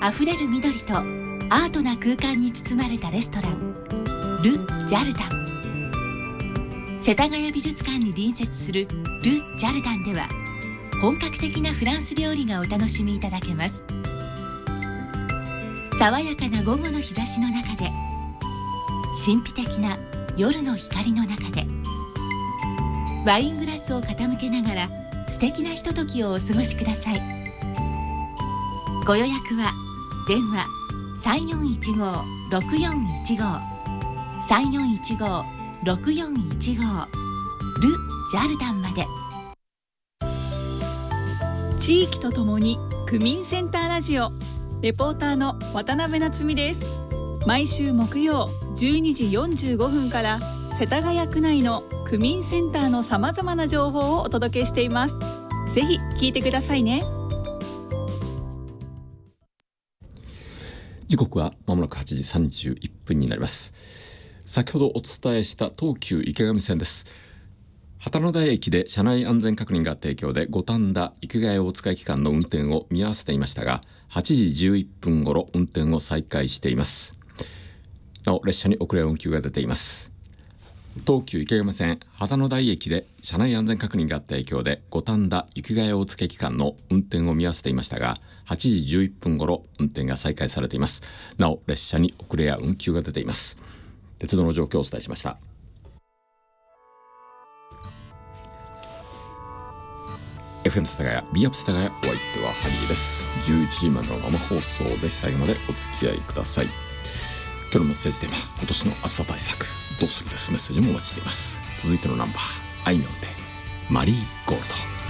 あふれる緑とアートな空間に包まれたレストランル・ジャルダン。世田谷美術館に隣接するル・ジャルダンでは本格的なフランス料理がお楽しみいただけます。爽やかな午後の日差しの中で、神秘的な夜の光の中で、ワイングラスを傾けながら素敵なひとときをお過ごしください。ご予約は電話 3415-6415 3415-6415 ル・ジャルダンまで。 地域とともに区民センターラジオ、レポーターの渡辺夏実です。毎週木曜12時45分から世田谷区内の区民センターのさまざまな情報をお届けしています。ぜひ聞いてくださいね。 時刻はまもなく8時31分になります。先ほどお伝えした東急池上線です。旗の台駅で車内安全確認が提供で五反田池谷大塚駅間の運転を見合わせていましたが、8時11分ごろ運転を再開しています。なお列車に遅れ運休が出ています。東急池上線旗の台駅で車内安全確認があった影響で五反田池谷大塚駅間の運転を見合わせていましたが、8時11分ごろ運転が再開されています。なお列車に遅れや運休が出ています。鉄道の状況をお伝えしました。FM 世田谷 B アップ世田谷、お相手はハリーです。11時までの生放送で最後までお付き合いください。今日のメッセージテーマ、今年の暑さ対策どうするです。メッセージもお待ちしています。続いてのナンバー、あいみょんでマリーゴールド。